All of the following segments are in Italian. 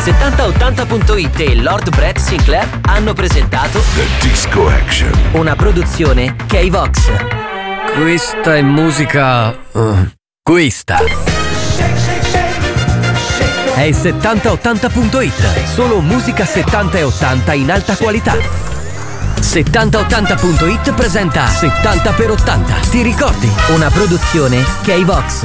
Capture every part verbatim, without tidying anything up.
settanta ottanta punto it e Lord Brett Sinclair hanno presentato The Disco Action, una produzione K-Vox. Questa è musica... Uh, questa è settanta ottanta punto it. Solo musica settanta e ottanta in alta qualità. settanta ottanta punto it presenta settanta per ottanta. Ti ricordi? Una produzione K-Vox.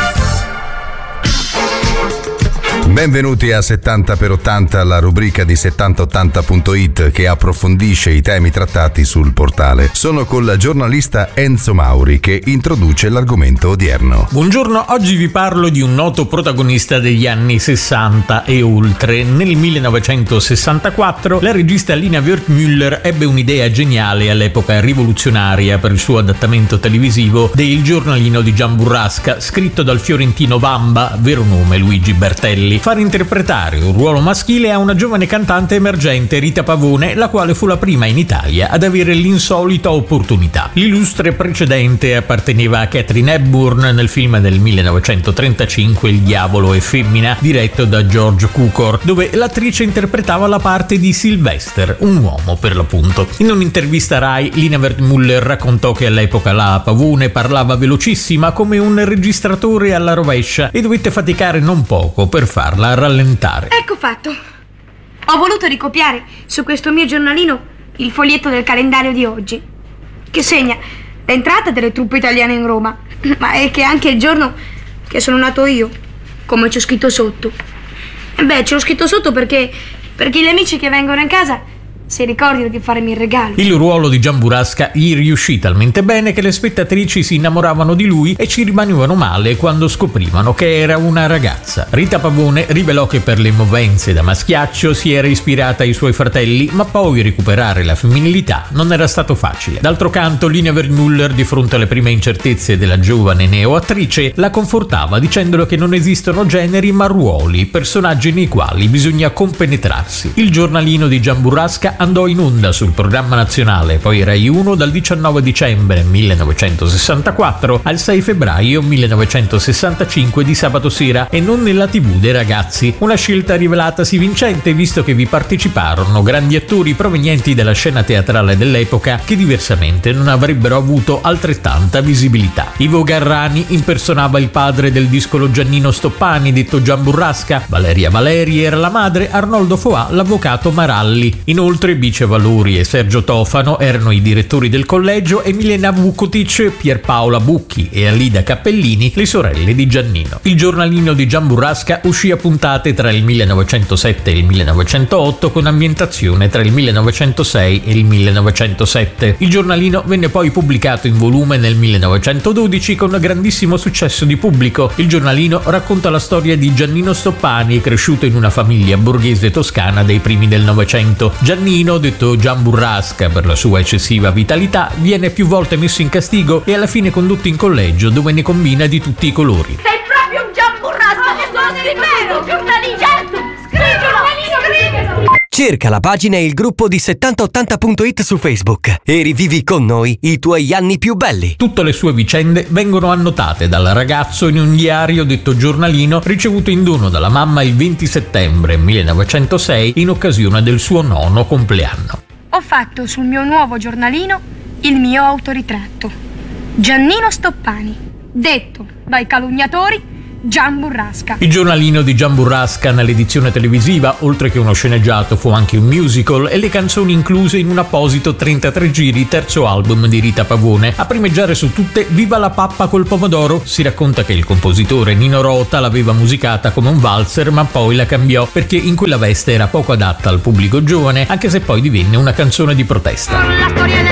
Benvenuti a settanta per ottanta, la rubrica di settanta ottanta punto it che approfondisce i temi trattati sul portale. Sono con la giornalista Enzo Mauri che introduce l'argomento odierno. Buongiorno, oggi vi parlo di un noto protagonista degli anni sessanta e oltre. Nel millenovecentosessantaquattro la regista Lina Wertmüller ebbe un'idea geniale, all'epoca rivoluzionaria, per il suo adattamento televisivo de Il giornalino di Gian Burrasca, scritto dal fiorentino Vamba, vero nome Luigi Bertelli. Far interpretare un ruolo maschile a una giovane cantante emergente, Rita Pavone, la quale fu la prima in Italia ad avere l'insolita opportunità. L'illustre precedente apparteneva a Katharine Hepburn nel film del millenovecentotrentacinque Il diavolo è femmina, diretto da George Cukor, dove l'attrice interpretava la parte di Sylvester, un uomo per l'appunto. In un'intervista Rai, Lina Wertmüller raccontò che all'epoca la Pavone parlava velocissima come un registratore alla rovescia e dovette faticare non poco per farla rallentare. Ecco fatto. Ho voluto ricopiare su questo mio giornalino il foglietto del calendario di oggi, che segna l'entrata delle truppe italiane in Roma, ma è che anche il giorno che sono nato io, come c'ho scritto sotto. E beh, c'ho scritto sotto perché perché gli amici che vengono in casa si ricordino di farmi il regalo. Il ruolo di Gian Burrasca gli riuscì talmente bene che le spettatrici si innamoravano di lui e ci rimanevano male quando scoprivano che era una ragazza. Rita Pavone rivelò che per le movenze da maschiaccio si era ispirata ai suoi fratelli, ma poi recuperare la femminilità non era stato facile. D'altro canto, Lina Wertmüller, di fronte alle prime incertezze della giovane neoattrice, la confortava dicendole che non esistono generi ma ruoli, personaggi nei quali bisogna compenetrarsi. Il giornalino di Gian Burrasca andò in onda sul programma nazionale, poi Rai uno, dal diciannove dicembre millenovecentosessantaquattro al sei febbraio millenovecentosessantacinque di sabato sera e non nella tivù dei ragazzi. Una scelta rivelatasi vincente, visto che vi parteciparono grandi attori provenienti dalla scena teatrale dell'epoca che diversamente non avrebbero avuto altrettanta visibilità. Ivo Garrani impersonava il padre del discolo Giannino Stoppani, detto Gian Burrasca, Valeria Valeri era la madre, Arnoldo Foà l'avvocato Maralli. Inoltre Bice Valuri e Sergio Tofano erano i direttori del collegio e Milena Vukotic, Pierpaola Bucchi e Alida Cappellini le sorelle di Giannino. Il giornalino di Gian Burrasca uscì a puntate tra il millenovecentosette e il millenovecentootto, con ambientazione tra il millenovecentosei e il millenovecentosette. Il giornalino venne poi pubblicato in volume nel millenovecentododici con grandissimo successo di pubblico. Il giornalino racconta la storia di Giannino Stoppani, cresciuto in una famiglia borghese toscana dei primi del Novecento. Giannino, detto Gian Burrasca per la sua eccessiva vitalità, viene più volte messo in castigo e alla fine condotto in collegio, dove ne combina di tutti i colori. Sei proprio un Gian Burrasca, che sono scrivero, giornalista, scrivilo, scrivilo. Cerca la pagina e il gruppo di settanta ottanta punto it su Facebook e rivivi con noi i tuoi anni più belli. Tutte le sue vicende vengono annotate dal ragazzo in un diario detto giornalino, ricevuto in dono dalla mamma il venti settembre millenovecentosei in occasione del suo nono compleanno. Ho fatto sul mio nuovo giornalino il mio autoritratto. Giannino Stoppani, detto dai calunniatori Gian Burrasca. Il giornalino di Gian Burrasca nell'edizione televisiva, oltre che uno sceneggiato, fu anche un musical e le canzoni incluse in un apposito trentatré giri, terzo album di Rita Pavone. A primeggiare su tutte Viva la pappa col pomodoro. Si racconta che il compositore Nino Rota l'aveva musicata come un valzer, ma poi la cambiò perché in quella veste era poco adatta al pubblico giovane, anche se poi divenne una canzone di protesta. La storia